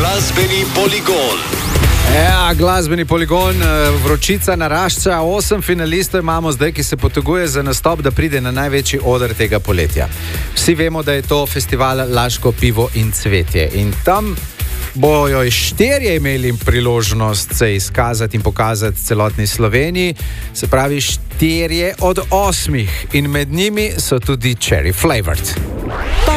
Glasbeni poligon. Ja, glasbeni poligon, vročica narašča. 8 finalistov imamo zdaj, ki se poteguje za nastop, da pride na največji oder tega poletja. Vsi vemo, da je to festival Laško pivo in cvetje. In tam bojo 4 imeli priložnost se izkazati in pokazati celotni Sloveniji. Se pravi 4 od 8. In med njimi so tudi cherry flavored.